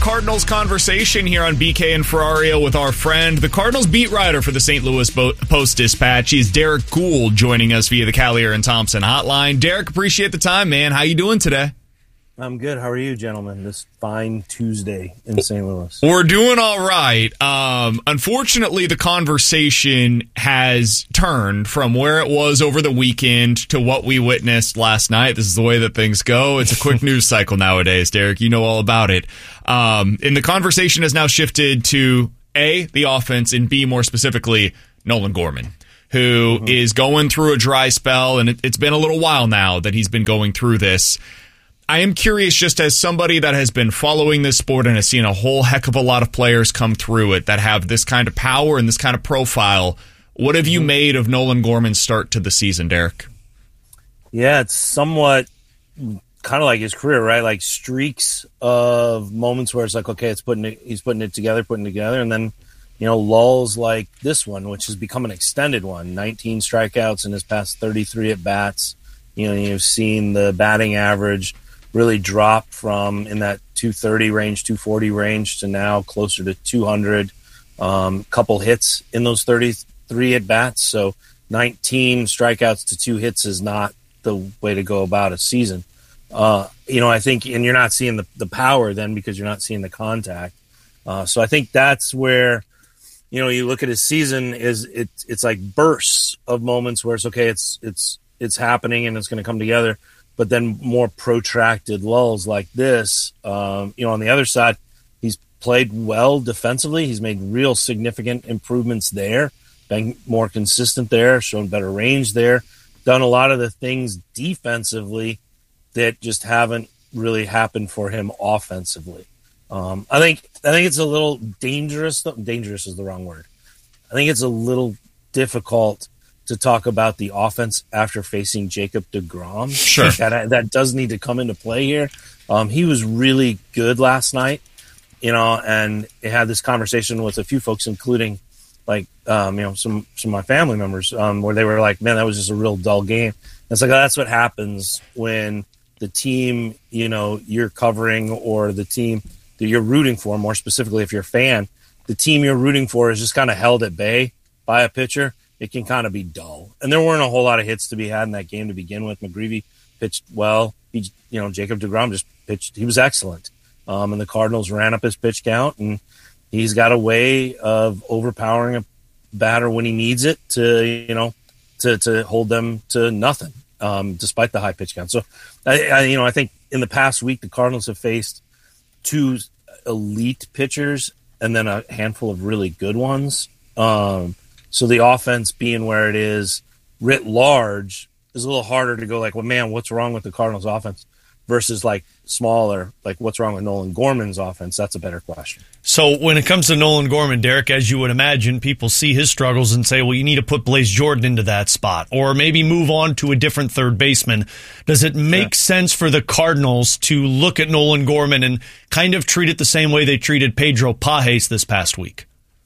Cardinals conversation here on BK and Ferrario with our friend, the Cardinals beat writer for the St. Louis Post-Dispatch. He's Derek Gould joining us via the Callier and Thompson hotline. Derek, appreciate the time, man. How you doing today? I'm good. How are you, gentlemen, this fine Tuesday in St. Louis? We're doing all right. Unfortunately, the conversation has turned from where it was over the weekend to what we witnessed last night. This is the way that things go. It's a quick news cycle nowadays, Derek. You know all about it. And the conversation has now shifted to A, the offense, and B, more specifically, Nolan Gorman, who is going through a dry spell, and it's been a little while now that he's been going through this. I am curious, just as somebody that has been following this sport and has seen a whole heck of a lot of players come through it that have this kind of power and this kind of profile, what have you made of Nolan Gorman's start to the season, Derek? Yeah, it's somewhat kind of like his career, right? Like streaks of moments where it's like, okay, he's putting it together, and then, lulls like this one, which has become an extended one. 19 strikeouts in his past 33 at bats. You've seen the batting average really drop from in that 230 range, 240 range to now closer to 200. Couple hits in those 33 at bats. So 19 strikeouts to 2 hits is not the way to go about a season. I think, and you're not seeing the power then because you're not seeing the contact. So I think that's where, you look at his season it's like bursts of moments where it's okay, it's happening and it's going to come together. But then more protracted lulls like this, on the other side, he's played well defensively. He's made real significant improvements there, been more consistent there, shown better range there, done a lot of the things defensively that just haven't really happened for him offensively. I think it's a little dangerous. Dangerous is the wrong word. I think it's a little difficult to talk about the offense after facing Jacob deGrom. Sure. That does need to come into play here. He was really good last night, and I had this conversation with a few folks, including some of my family members, where they were like, man, that was just a real dull game. And it's like, that's what happens when the team, you're covering, or the team that you're rooting for, more specifically, if you're a fan, the team you're rooting for is just kind of held at bay by a pitcher. It can kind of be dull. And there weren't a whole lot of hits to be had in that game to begin with. McGreevy pitched well. Jacob deGrom just pitched. He was excellent. And the Cardinals ran up his pitch count, and he's got a way of overpowering a batter when he needs it to hold them to nothing, despite the high pitch count. So, I think in the past week, the Cardinals have faced 2 elite pitchers and then a handful of really good ones. So the offense being where it is writ large is a little harder to go like, well, man, what's wrong with the Cardinals offense versus like smaller, like what's wrong with Nolan Gorman's offense? That's a better question. So when it comes to Nolan Gorman, Derek, as you would imagine, people see his struggles and say, well, you need to put Blaze Jordan into that spot or maybe move on to a different third baseman. Does it make sense for the Cardinals to look at Nolan Gorman and kind of treat it the same way they treated Pedro Pages this past week?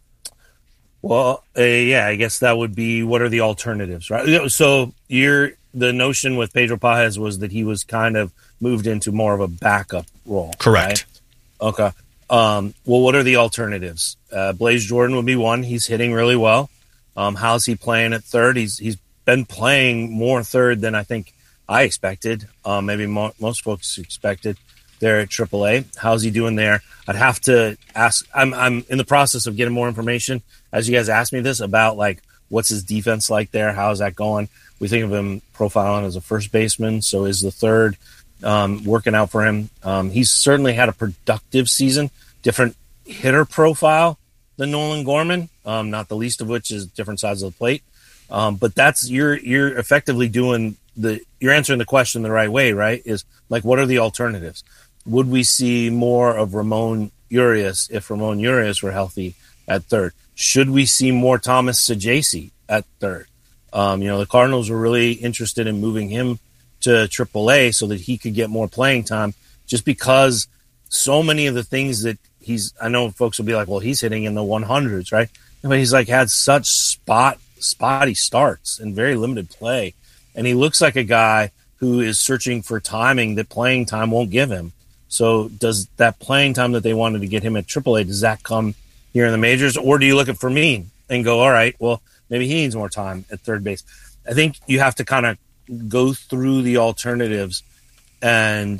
Well, I guess that would be, what are the alternatives, right? So the notion with Pedro Pages was that he was kind of moved into more of a backup role. Correct. Right? Okay. Well, what are the alternatives? Blaze Jordan would be one. He's hitting really well. How's he playing at third? He's been playing more third than I think I expected. Maybe most folks expected there at AAA. How's he doing there? I'd have to ask. I'm in the process of getting more information as you guys asked me this about like what's his defense like there. How's that going? We think of him profiling as a first baseman. So is the third working out for him? He's certainly had a productive season. Different hitter profile than Nolan Gorman. Not the least of which is different sides of the plate. But that's you're effectively doing you're answering the question the right way, right? Is like, what are the alternatives? Would we see more of Ramon Urias if Ramon Urias were healthy at third? Should we see more Thomas Saggese at third? The Cardinals were really interested in moving him to AAA so that he could get more playing time, just because so many of the things that I know folks will be like, well, he's hitting in the 100s, right? But he's like had such spotty starts and very limited play. And he looks like a guy who is searching for timing that playing time won't give him. So does that playing time that they wanted to get him at AAA, does that come here in the majors? Or do you look at Fermin and go, all right, well, maybe he needs more time at third base? I think you have to kind of go through the alternatives, and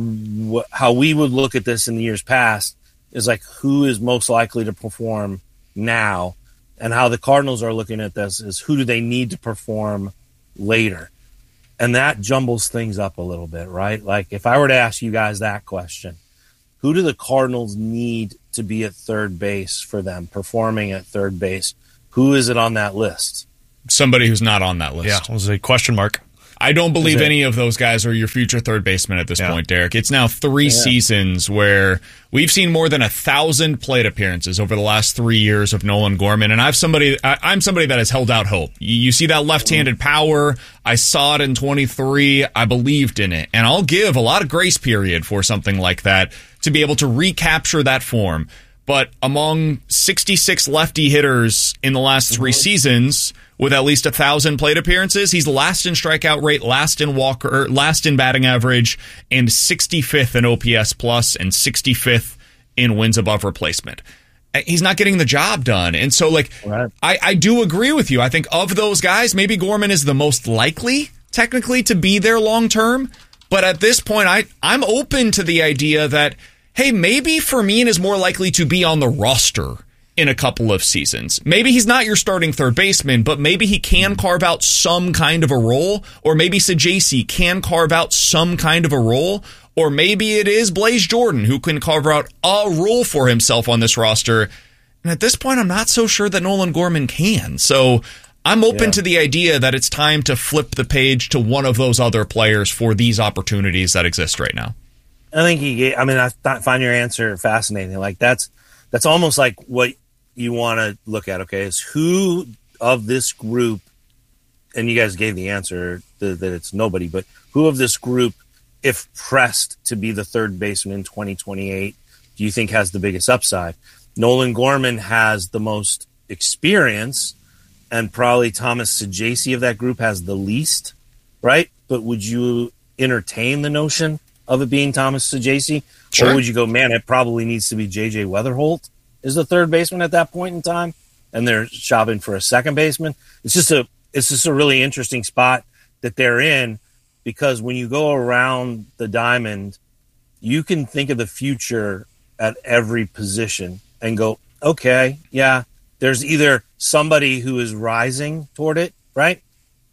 how we would look at this in the years past is like, who is most likely to perform now, and how the Cardinals are looking at this is, who do they need to perform later? And that jumbles things up a little bit, right? Like, if I were to ask you guys that question, who do the Cardinals need to be at third base for them, performing at third base? Who is it on that list? Somebody who's not on that list. Yeah, it was a question mark. I don't believe any of those guys are your future third baseman at this point, Derek. It's now 3 seasons where we've seen more than 1,000 plate appearances over the last 3 years of Nolan Gorman, and I'm somebody that has held out hope. You see that left-handed power. I saw it in 23. I believed in it, and I'll give a lot of grace period for something like that to be able to recapture that form. But among 66 lefty hitters in the last 3 seasons with at least 1,000 plate appearances, he's last in strikeout rate, last in batting average, and 65th in OPS plus, and 65th in wins above replacement. He's not getting the job done. And so, I do agree with you. I think of those guys, maybe Gorman is the most likely, technically, to be there long term. But at this point, I'm open to the idea that, hey, maybe Fermin is more likely to be on the roster in a couple of seasons. Maybe he's not your starting third baseman, but maybe he can carve out some kind of a role, or maybe Saggese can carve out some kind of a role, or maybe it is Blaze Jordan who can carve out a role for himself on this roster. And at this point, I'm not so sure that Nolan Gorman can. So I'm open to the idea that it's time to flip the page to one of those other players for these opportunities that exist right now. I think I find your answer fascinating. Like, that's almost like what you want to look at, okay, is who of this group, and you guys gave the answer that it's nobody, but who of this group, if pressed to be the third baseman in 2028, do you think has the biggest upside? Nolan Gorman has the most experience, and probably Thomas Saggese of that group has the least, right? But would you entertain the notion of it being Thomas Saggese? Sure. Or would you go, man, it probably needs to be J.J. Weatherholt is the third baseman at that point in time, and they're shopping for a second baseman? It's just a really interesting spot that they're in, because when you go around the diamond, you can think of the future at every position and go, okay, yeah, there's either somebody who is rising toward it, right,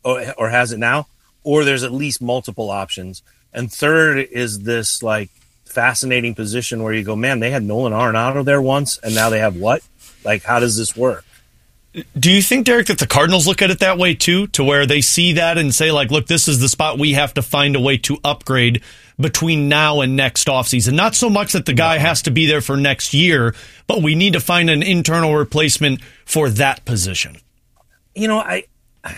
or has it now, or there's at least multiple options. And third is this like fascinating position where you go, man, they had Nolan Arenado there once, and now they have what? Like, how does this work? Do you think, Derek, that the Cardinals look at it that way too, to where they see that and say, like, look, this is the spot we have to find a way to upgrade between now and next offseason? Not so much that the guy has to be there for next year, but we need to find an internal replacement for that position. You know, I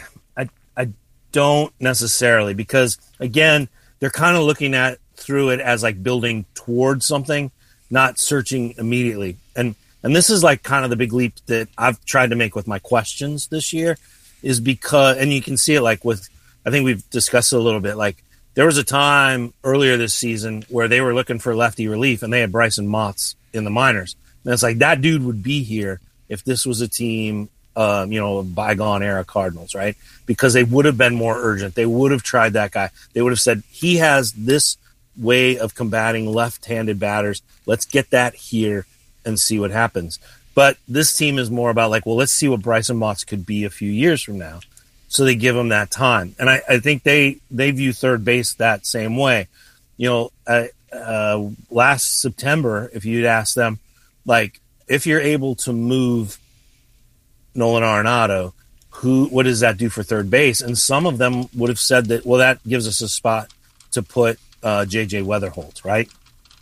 don't necessarily, because, again, they're kind of looking at through it as like building towards something, not searching immediately. And this is like kind of the big leap that I've tried to make with my questions this year, is because, and you can see it like with, I think we've discussed it a little bit, like there was a time earlier this season where they were looking for lefty relief and they had Bryson Motts in the minors. And it's like, that dude would be here if this was a team, bygone era Cardinals, right? Because they would have been more urgent. They would have tried that guy. They would have said, he has this way of combating left-handed batters. Let's get that here and see what happens. But this team is more about like, well, let's see what Bryson Motts could be a few years from now. So they give him that time. And I think they view third base that same way. You know, last September, if you'd asked them, like, if you're able to move Nolan Arenado, what does that do for third base? And some of them would have said that, well, that gives us a spot to put J.J. Weatherholt, right?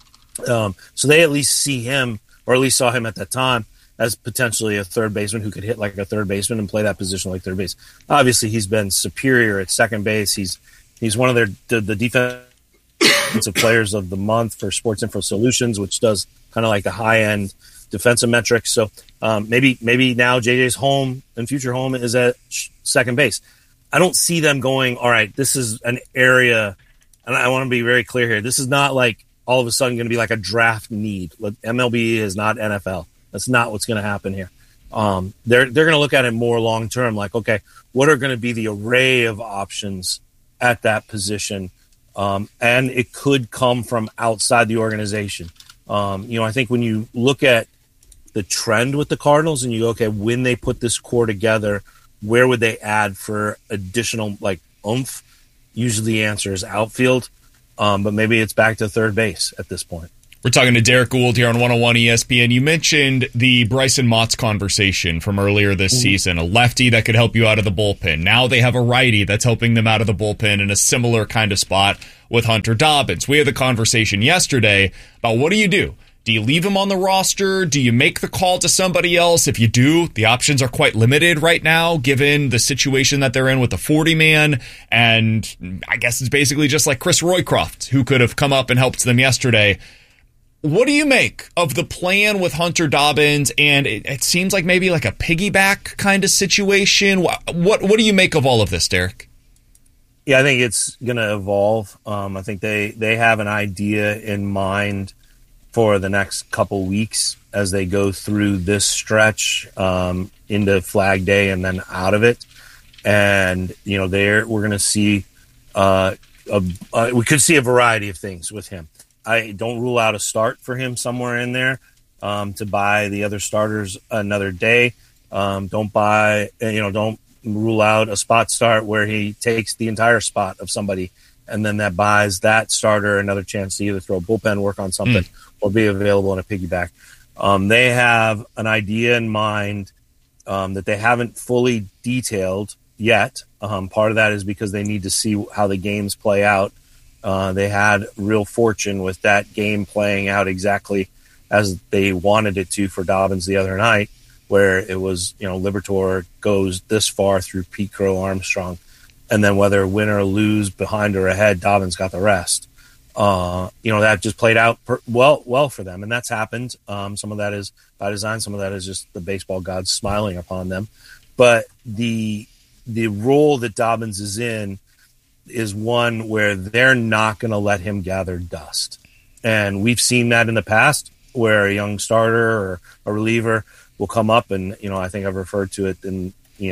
So they at least see him, or at least saw him at that time, as potentially a third baseman who could hit like a third baseman and play that position like third base. Obviously, he's been superior at second base. He's one of the defensive players of the month for Sports Info Solutions, which does kind of like the high-end defensive metrics. So maybe now JJ's home and future home is at second base. I don't see them going, all right, this is an area, and I want to be very clear here, this is not like all of a sudden going to be like a draft need. MLB is not NFL. That's not what's going to happen here. They're going to look at it more long term, like, okay, what are going to be the array of options at that position? And it could come from outside the organization. I think when you look at the trend with the Cardinals and you go, okay, when they put this core together, where would they add for additional like oomph? Usually the answer is outfield, but maybe it's back to third base at this point. We're talking to Derek Gould here on 101 ESPN. You mentioned the Bryson Motts conversation from earlier this season, a lefty that could help you out of the bullpen. Now they have a righty that's helping them out of the bullpen in a similar kind of spot with Hunter Dobbins. We had the conversation yesterday about what do you do? Do you leave him on the roster? Do you make the call to somebody else? If you do, the options are quite limited right now, given the situation that they're in with the 40-man. And I guess it's basically just like Chris Roycroft, who could have come up and helped them yesterday. What do you make of the plan with Hunter Dobbins? And it seems like maybe like a piggyback kind of situation. What do you make of all of this, Derek? Yeah, I think it's going to evolve. I think they have an idea in mind for the next couple weeks as they go through this stretch into Flag Day and then out of it. And, we're going to see we could see a variety of things with him. I don't rule out a start for him somewhere in there to buy the other starters another day. Don't rule out a spot start where he takes the entire spot of somebody and then that buys that starter another chance to either throw bullpen work on something or be available in a piggyback. They have an idea in mind that they haven't fully detailed yet. Part of that is because they need to see how the games play out. They had real fortune with that game playing out exactly as they wanted it to for Dobbins the other night, where it was, Liberatore goes this far through Pete Crow Armstrong. And then whether win or lose, behind or ahead, Dobbins got the rest. That just played out well for them. And that's happened. Some of that is by design. Some of that is just the baseball gods smiling upon them. But the role that Dobbins is in is one where they're not going to let him gather dust. And we've seen that in the past where a young starter or a reliever will come up and, I think I've referred to it in,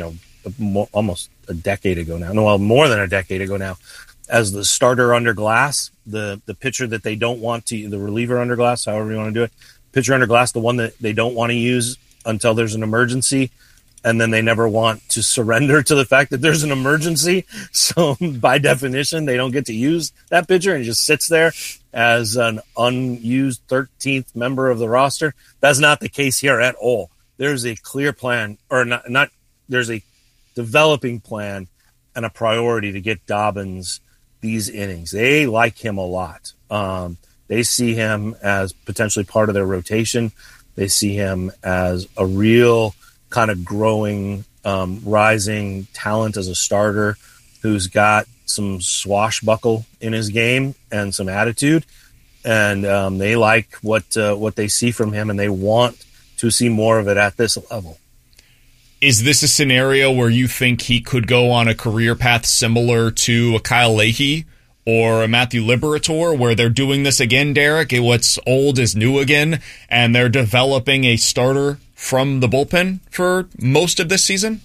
almost a decade ago now. No, well, more than a decade ago now, as the starter under glass, the pitcher that they don't want to, the reliever under glass, however you want to do it, pitcher under glass, the one that they don't want to use until there's an emergency. And then they never want to surrender to the fact that there's an emergency. So by definition, they don't get to use that pitcher and he just sits there as an unused 13th member of the roster. That's not the case here at all. There's a clear plan, or not there's a developing plan and a priority to get Dobbins these innings. They like him a lot. They see him as potentially part of their rotation. They see him as a real kind of growing, rising talent as a starter who's got some swashbuckle in his game and some attitude. And they like what they see from him, and they want to see more of it at this level. Is this a scenario where you think he could go on a career path similar to a Kyle Leahy or a Matthew Liberatore, where they're doing this again, Derek? What's old is new again, and they're developing a starter from the bullpen for most of this season?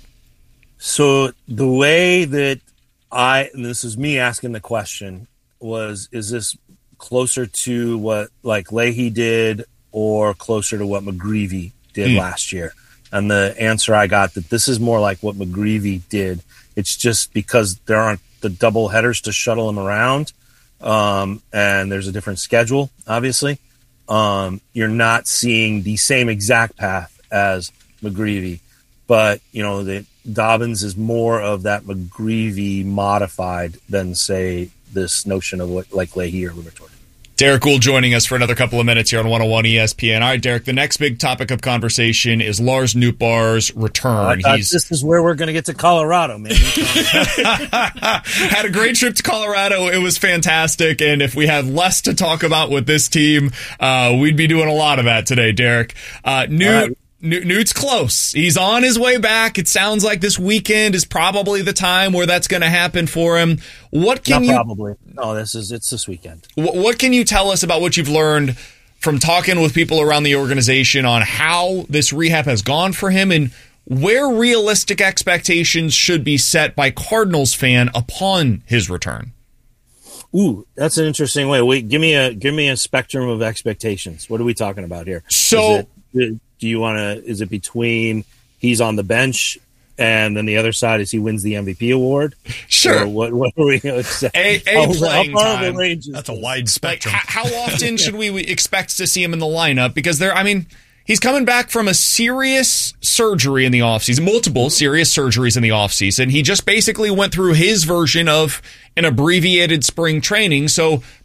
So the way that and this is me asking the question, is this closer to what like Leahy did or closer to what McGreevy did last year? And the answer I got that this is more like what McGreevy did. It's just because there aren't the double headers to shuttle him around, and there's a different schedule, obviously. You're not seeing the same exact path as McGreevy, but the Dobbins is more of that McGreevy modified than say this notion of what like Leahy or Liberatore. Derek Gould joining us for another couple of minutes here on 101 ESPN. All right, Derek, the next big topic of conversation is Lars Nootbaar's return. This is where we're going to get to Colorado, man. Had a great trip to Colorado. It was fantastic. And if we had less to talk about with this team, we'd be doing a lot of that today, Derek. Newt's close. He's on his way back. It sounds like this weekend is probably the time where that's going to happen for him. What can probably. No, it's this weekend. What can you tell us about what you've learned from talking with people around the organization on how this rehab has gone for him and where realistic expectations should be set by Cardinals fan upon his return? Ooh, that's an interesting way. Wait, give me a spectrum of expectations. What are we talking about here? So, do you want to? Is it between he's on the bench and then the other side is he wins the MVP award? Sure. Or what are we going to say? Playing time. That's a wide spectrum. Like, how often should we expect to see him in the lineup? Because he's coming back from a serious surgery in the offseason, multiple serious surgeries in the offseason. He just basically went through his version of an abbreviated spring training. So